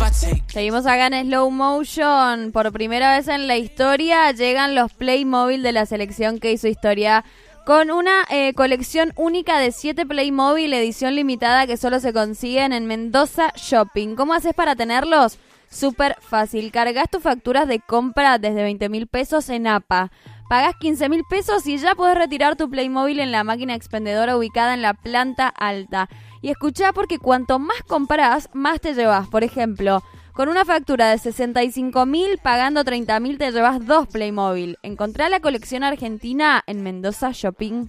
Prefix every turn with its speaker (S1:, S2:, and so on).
S1: Seguimos acá en Slow Motion. Por primera vez en la historia llegan los Playmobil de la selección que hizo historia con una colección única de 7 Playmobil, edición limitada que solo se consiguen en Mendoza Shopping. ¿Cómo haces para tenerlos? Súper fácil. Cargas tus facturas de compra desde 20.000 pesos en APA. Pagás 15.000 pesos y ya podés retirar tu Playmobil en la máquina expendedora ubicada en la planta alta. Y escuchá, porque cuanto más comprás, más te llevas. Por ejemplo, con una factura de 65.000, pagando 30.000 te llevas 2 Playmobil. Encontrá la colección argentina en Mendoza Shopping.